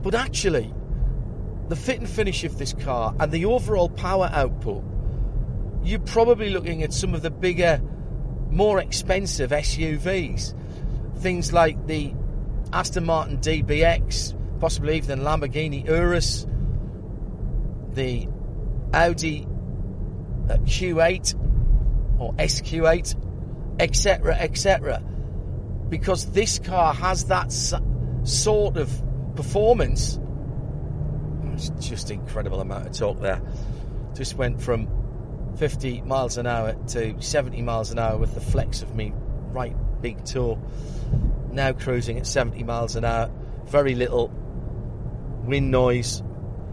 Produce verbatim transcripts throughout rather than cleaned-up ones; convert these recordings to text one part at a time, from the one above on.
But actually, the fit and finish of this car and the overall power output, you're probably looking at some of the bigger, more expensive S U Vs. Things like the Aston Martin D B X, possibly even the Lamborghini Urus, the Audi Q eight or S Q eight, et cetera, et cetera. Because this car has that sort of performance. It's just incredible amount of torque there. Just went from fifty miles an hour to seventy miles an hour with the flex of me right big toe. Now cruising at seventy miles an hour. Very little wind noise.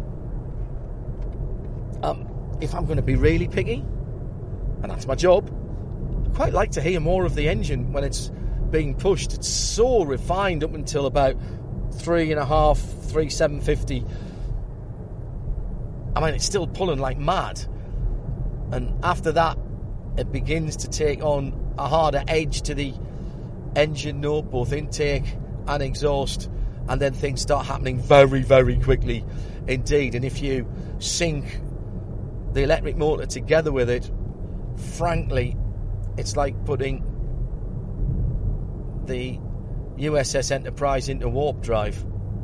Um, if I'm going to be really picky, and that's my job, I'd quite like to hear more of the engine when it's being pushed. It's so refined up until about three and a half, three seven fifty. I mean, it's still pulling like mad. And after that, it begins to take on a harder edge to the engine note, both intake and exhaust. And then things start happening very, very quickly indeed. And if you sync the electric motor together with it, frankly, it's like putting the U S S Enterprise into warp drive.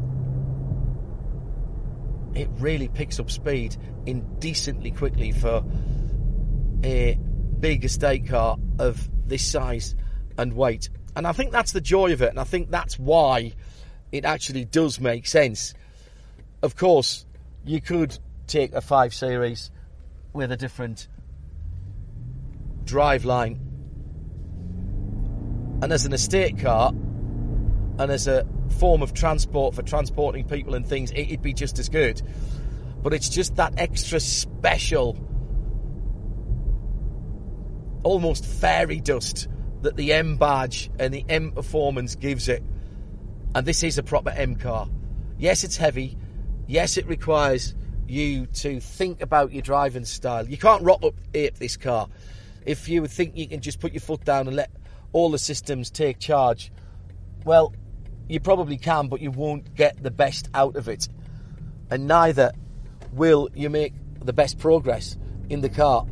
It really picks up speed indecently quickly for a big estate car of this size and weight. And I think that's the joy of it, and I think that's why it actually does make sense. Of course, you could take a five Series with a different driveline, and as an estate car and as a form of transport for transporting people and things, it'd be just as good. But it's just that extra special, almost fairy dust that the M badge and the M performance gives it. And this is a proper M car. Yes, it's heavy. Yes, it requires you to think about your driving style. You can't rock up ape this car. If you think you can just put your foot down and let all the systems take charge, well, you probably can, but you won't get the best out of it. And neither will you make the best progress in the car.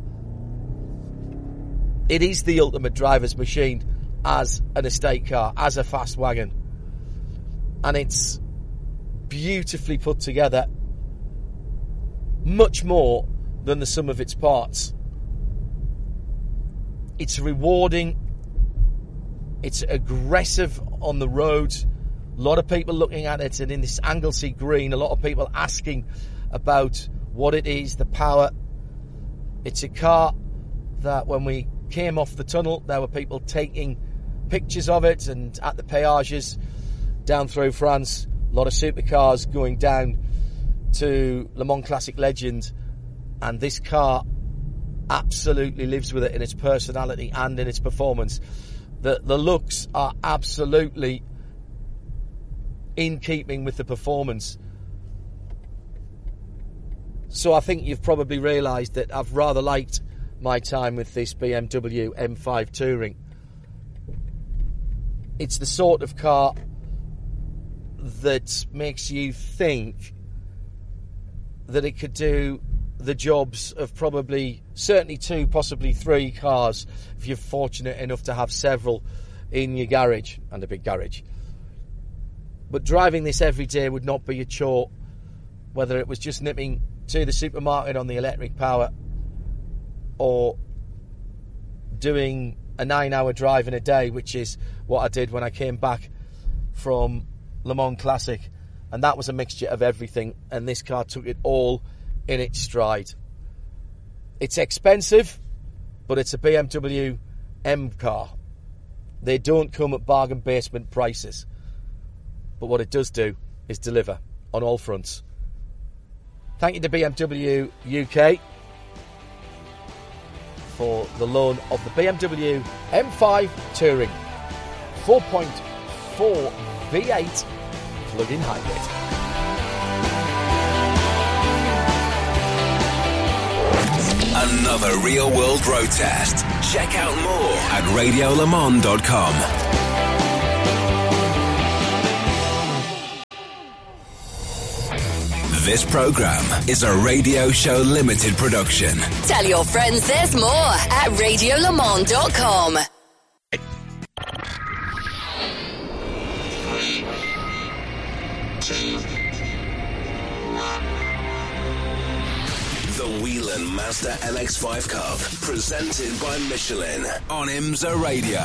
It is the ultimate driver's machine as an estate car, as a fast wagon. And it's beautifully put together, much more than the sum of its parts. It's rewarding. It's aggressive on the road. A lot of people looking at it, and in this Anglesey green, a lot of people asking about what it is, the power. It's a car that when we came off the tunnel, there were people taking pictures of it, and at the péages down through France, a lot of supercars going down to Le Mans Classic Legend, and this car absolutely lives with it in its personality and in its performance. The, the looks are absolutely in keeping with the performance. So I think you've probably realised that I've rather liked my time with this B M W M five Touring. It's the sort of car that makes you think that it could do the jobs of probably, certainly two, possibly three cars, if you're fortunate enough to have several in your garage, and a big garage. But driving this every day would not be a chore, whether it was just nipping to the supermarket on the electric power, or doing a nine-hour drive in a day, which is what I did when I came back from Le Mans Classic. And that was a mixture of everything, and this car took it all in its stride. It's expensive, but it's a B M W M car. They don't come at bargain basement prices. But what it does do is deliver on all fronts. Thank you to B M W U K for the loan of the B M W M five Touring four point four V eight plug-in hybrid. Another Real World Road Test. Check out more at radio le mans dot com. This programme is a Radio Show Limited production. Tell your friends there's more at radio le mans dot com. The Whelen Mazda M X five Cup, presented by Michelin on IMSA Radio.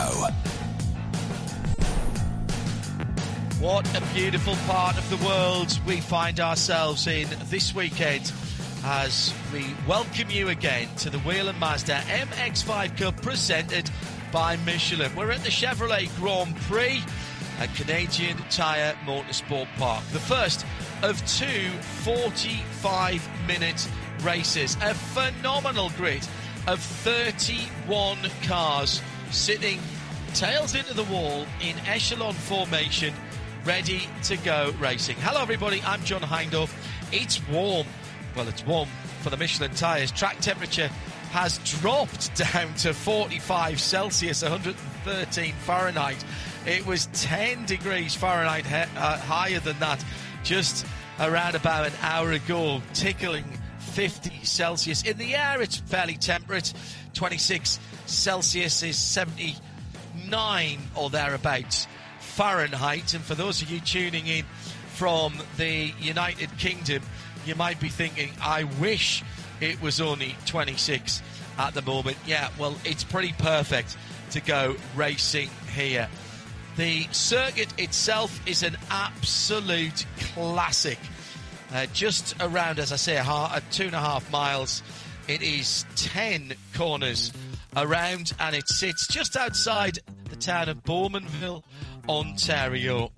What a beautiful part of the world we find ourselves in this weekend as we welcome you again to the Whelen Mazda M X five Cup presented by Michelin. We're at the Chevrolet Grand Prix at Canadian Tire Motorsport Park. The first of two forty-five minute races. A phenomenal grid of thirty-one cars sitting tails into the wall in echelon formation, ready to go racing. Hello everybody, I'm John Hindhaugh. It's warm. Well, it's warm for the Michelin tyres. Track temperature has dropped down to forty-five Celsius, one hundred thirteen Fahrenheit. It was ten degrees Fahrenheit he- uh, higher than that just around about an hour ago, tickling fifty Celsius. In the air, it's fairly temperate. twenty-six Celsius is seventy-nine or thereabouts Fahrenheit. And for those of you tuning in from the United Kingdom, you might be thinking, I wish it was only twenty-six at the moment. Yeah, well, it's pretty perfect to go racing here. The circuit itself is an absolute classic. Uh, just around, as I say, a, half, a two and a half miles. It is ten corners around, and it sits just outside the town of Bowmanville, Ontario.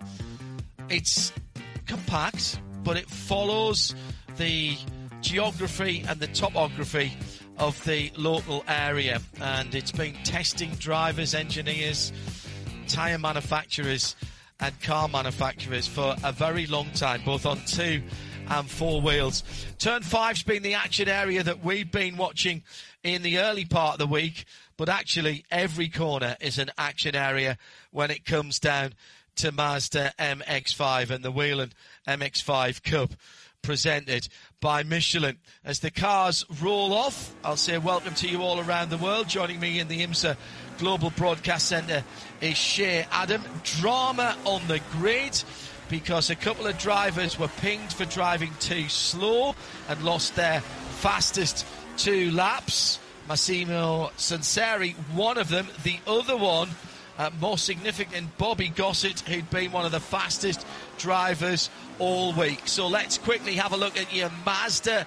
It's compact, but it follows the geography and the topography of the local area, and it's been testing drivers, engineers, tyre manufacturers and car manufacturers for a very long time, both on two and four wheels. Turn five's been the action area that we've been watching in the early part of the week, but actually every corner is an action area when it comes down to Mazda M X five and the Whelen M X five Cup, presented by Michelin. As the cars roll off, I'll say welcome to you all around the world. Joining me in the IMSA Global Broadcast Centre is Shea Adam. Drama on the grid because a couple of drivers were pinged for driving too slow and lost their fastest two laps. Massimo Sanseri, one of them. The other one, uh, more significant, Bobby Gossett, who'd been one of the fastest drivers all week. So let's quickly have a look at your Mazda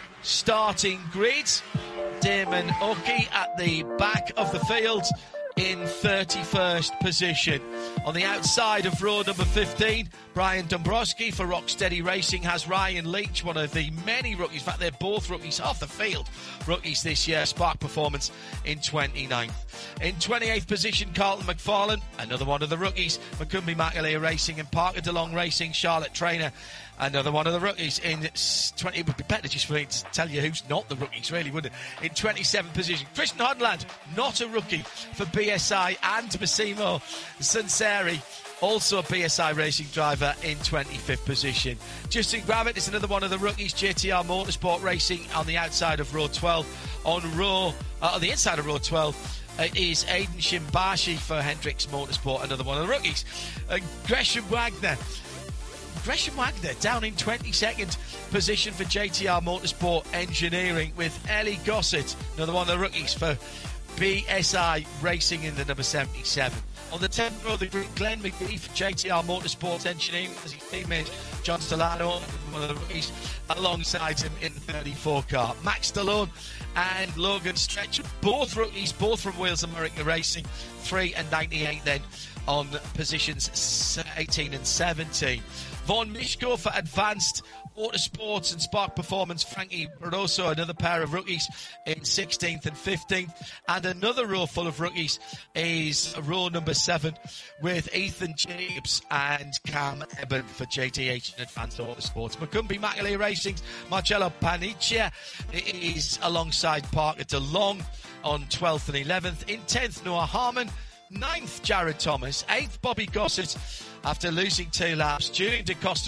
starting grid. Damon Oki at the back of the field in thirty-first position. On the outside of row number fifteen, Brian Dombrowski for Rocksteady Racing has Ryan Leach, one of the many rookies. In fact, they're both rookies off the field. Rookies this year. Spark Performance in twenty-ninth. In twenty-eighth position, Carlton McFarlane, another one of the rookies. Macumbi Macaleer Racing and Parker DeLong Racing. Charlotte Trainer, another one of the rookies. In twenty, it would be better just for me to tell you who's not the rookies, really, wouldn't it? In twenty-seventh position, Christian Hodland, not a rookie for B S I, and Massimo Sanseri, also a B S I racing driver, in twenty-fifth position. Justin Gravett is another one of the rookies. J T R Motorsport Racing on the outside of row twelve. On row, uh, on the inside of row twelve, uh, is Aidan Shimbashi for Hendricks Motorsport, another one of the rookies. Uh, Gresham Wagner. Gresham Wagner down in twenty-second position for J T R Motorsport Engineering, with Ellie Gossett, another one of the rookies for B S I Racing, in the number seventy-seven. On the tenth row, the group, Glenn McGee for J T R Motorsport Engineering, as his teammate John Stellano, one of the rookies, alongside him in the thirty-four car. Max Stallone and Logan Stretch, both rookies, both from Wheels America Racing, three and ninety-eight then on positions eighteen and seventeen. Vaughn Mishko for Advanced Autosports and Spark Performance, Frankie Barroso, another pair of rookies, in sixteenth and fifteenth. And another row full of rookies is row number seven, with Ethan Jacobs and Cam Eben for J T H and Advanced Autosports. Macumbi Macaleer Racing's Marcello Paniccia is alongside Parker DeLong on twelfth and eleventh. In tenth, Noah Harmon. ninth, Jared Thomas. eighth, Bobby Gossett, after losing two laps. Julian DeCosta